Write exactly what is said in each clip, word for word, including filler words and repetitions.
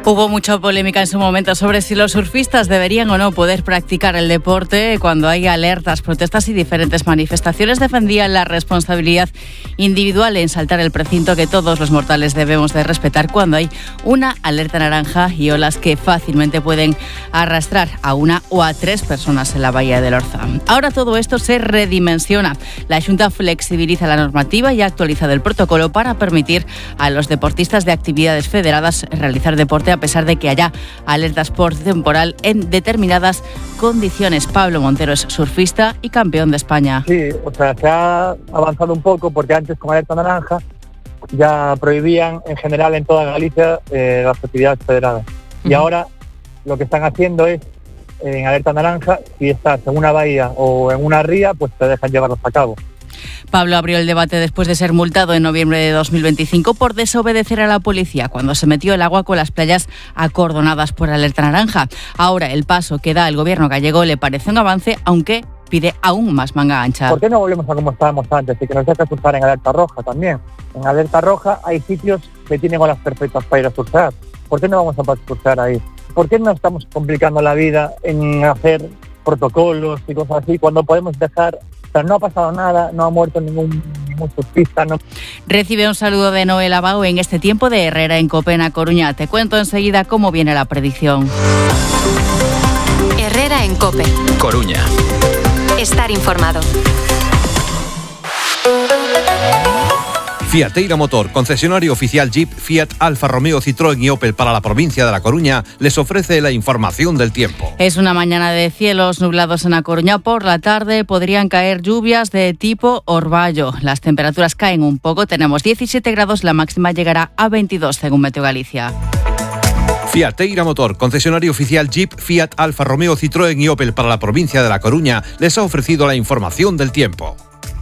Hubo mucha polémica en su momento sobre si los surfistas deberían o no poder practicar el deporte cuando hay alertas, protestas y diferentes manifestaciones. Defendían la responsabilidad individual en saltar el precinto que todos los mortales debemos de respetar cuando hay una alerta naranja y olas que fácilmente pueden arrastrar a una o a tres personas en la bahía del Orzán. Ahora todo esto se redimensiona. La Xunta flexibiliza la normativa y ha actualizado el protocolo para permitir a los deportistas de actividades federadas realizar deporte a pesar de que haya alertas por temporal en determinadas condiciones. Pablo Montero es surfista y campeón de España. Sí, o sea, se ha avanzado un poco porque antes con alerta naranja ya prohibían en general en toda Galicia eh, las actividades federadas. Uh-huh. Y ahora lo que están haciendo es, en alerta naranja, si estás en una bahía o en una ría, pues te dejan llevarlos a cabo. Pablo abrió el debate después de ser multado en noviembre de dos mil veinticinco por desobedecer a la policía cuando se metió el agua con las playas acordonadas por alerta naranja. Ahora el paso que da el gobierno gallego le parece un avance, aunque pide aún más manga ancha. ¿Por qué no volvemos a como estábamos antes y que nos deja surfar en alerta roja también? En alerta roja hay sitios que tienen olas perfectas para ir a surfear. ¿Por qué no vamos a surfear ahí? ¿Por qué no estamos complicando la vida en hacer protocolos y cosas así cuando podemos dejar... O sea, no ha pasado nada, no ha muerto ningún, ningún surfista. No. Recibe un saludo de Noel Abao en este tiempo de Herrera en Cope, en Coruña. Te cuento enseguida cómo viene la predicción. Herrera en Cope. Coruña. Estar informado. Fiateira Motor, concesionario oficial Jeep, Fiat, Alfa Romeo, Citroën y Opel para la provincia de La Coruña, les ofrece la información del tiempo. Es una mañana de cielos nublados en La Coruña. Por la tarde podrían caer lluvias de tipo orvallo. Las temperaturas caen un poco. Tenemos diecisiete grados, la máxima llegará a veintidós según Meteo Galicia. Fiateira Motor, concesionario oficial Jeep, Fiat, Alfa Romeo, Citroën y Opel para la provincia de La Coruña, les ha ofrecido la información del tiempo.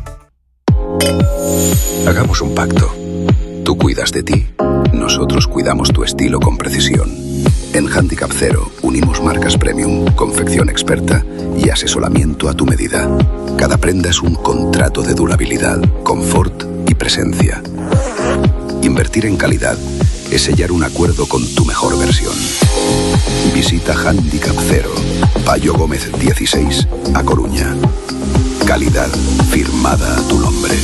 Hagamos un pacto. Tú cuidas de ti, nosotros cuidamos tu estilo con precisión. En Handicap Cero unimos marcas premium, confección experta y asesoramiento a tu medida. Cada prenda es un contrato de durabilidad, confort y presencia. Invertir en calidad es sellar un acuerdo con tu mejor versión. Visita Handicap Cero, Payo Gómez dieciséis, A Coruña. Calidad firmada a tu nombre.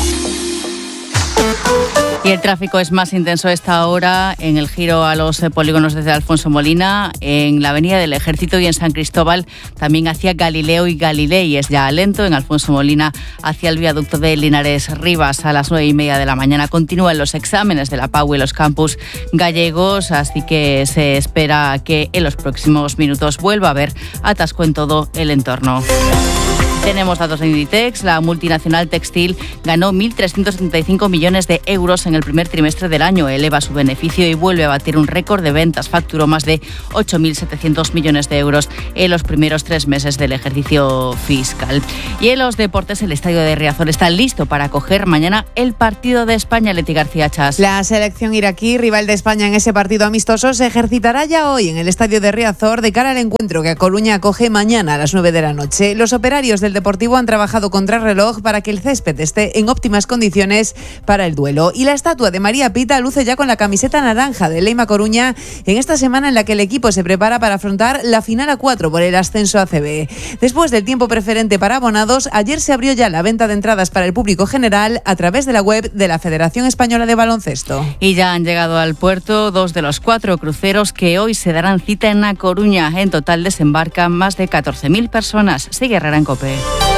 Y el tráfico es más intenso a esta hora en el giro a los polígonos desde Alfonso Molina, en la Avenida del Ejército y en San Cristóbal, también hacia Galileo y Galilei. Es ya lento en Alfonso Molina hacia el viaducto de Linares Rivas. A las nueve y media de la mañana continúan los exámenes de la P A U y los campus gallegos, así que se espera que en los próximos minutos vuelva a haber atasco en todo el entorno. Tenemos datos de Inditex. La multinacional textil ganó mil trescientos setenta y cinco millones de euros en el primer trimestre del año. Eleva su beneficio y vuelve a batir un récord de ventas. Facturó más de ocho mil setecientos millones de euros en los primeros tres meses del ejercicio fiscal. Y en los deportes, el estadio de Riazor está listo para acoger mañana el partido de España. Leti García Chas. La selección iraquí, rival de España en ese partido amistoso, se ejercitará ya hoy en el estadio de Riazor de cara al encuentro que A Coruña acoge mañana a las nueve de la noche. Los operarios del Deportivo han trabajado contra reloj para que el césped esté en óptimas condiciones para el duelo. Y la estatua de María Pita luce ya con la camiseta naranja de Leima Coruña en esta semana en la que el equipo se prepara para afrontar la final a cuatro por el ascenso a C B. Después del tiempo preferente para abonados, ayer se abrió ya la venta de entradas para el público general a través de la web de la Federación Española de Baloncesto. Y ya han llegado al puerto dos de los cuatro cruceros que hoy se darán cita en A Coruña. En total desembarcan más de catorce mil personas. Sigue Herrera en Cope.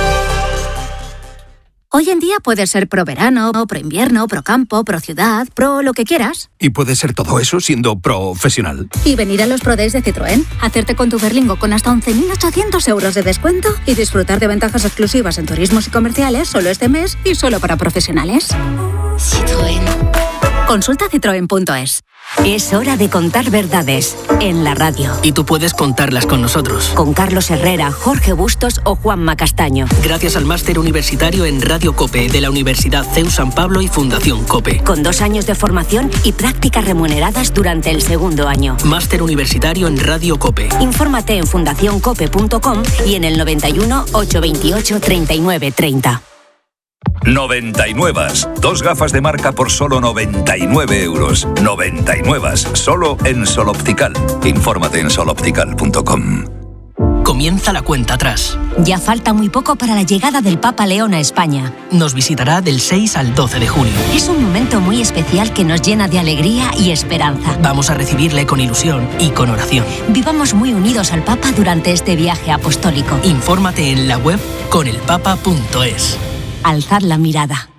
Hoy en día puedes ser pro verano, pro invierno, pro campo, pro ciudad, pro lo que quieras. Y puedes ser todo eso siendo profesional. Y venir a los Pro Days de Citroën, hacerte con tu Berlingo con hasta once mil ochocientos euros de descuento y disfrutar de ventajas exclusivas en turismos y comerciales solo este mes y solo para profesionales. Citroën. Consulta citroen punto es. Es hora de contar verdades en la radio. Y tú puedes contarlas con nosotros. Con Carlos Herrera, Jorge Bustos o Juanma Castaño. Gracias al máster universitario en Radio COPE de la Universidad C E U San Pablo y Fundación COPE. Con dos años de formación y prácticas remuneradas durante el segundo año. Máster universitario en Radio COPE. Infórmate en fundación cope punto com y en el noventa y uno, ochocientos veintiocho, treinta y nueve treinta. noventa y nueve. Dos gafas de marca por solo noventa y nueve euros. noventa y nueve. Solo en Sol Optical. Infórmate en sol optical punto com. Comienza la cuenta atrás. Ya falta muy poco para la llegada del Papa León a España. Nos visitará del seis al doce de junio. Es un momento muy especial que nos llena de alegría y esperanza. Vamos a recibirle con ilusión y con oración. Vivamos muy unidos al Papa durante este viaje apostólico. Infórmate en la web con el papa punto es. Alzad la mirada.